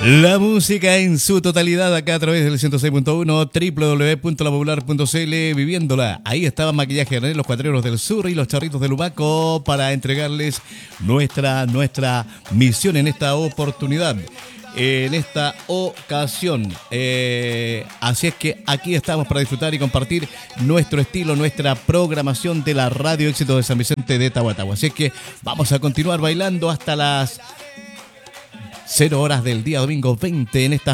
La música en su totalidad acá a través del 106.1 www.lapopular.cl viviéndola. Ahí estaba Maquillaje René, los Cuatreros del Sur y los Charritos de Lubaco para entregarles nuestra misión en esta oportunidad. En esta ocasión. Así es que aquí estamos para disfrutar y compartir nuestro estilo, nuestra programación de la Radio Éxito de San Vicente de Tahuatahua. Así es que vamos a continuar bailando hasta las 0 horas del día domingo 20 en esta